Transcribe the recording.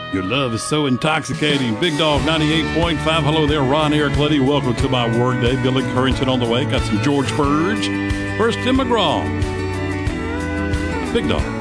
Your love is so intoxicating. Big Dog 98.5. Hello there, Ron Eric Liddy. Welcome to my workday. Billy Currington on the way. Got some George Burge. First, Tim McGraw. Big Dog.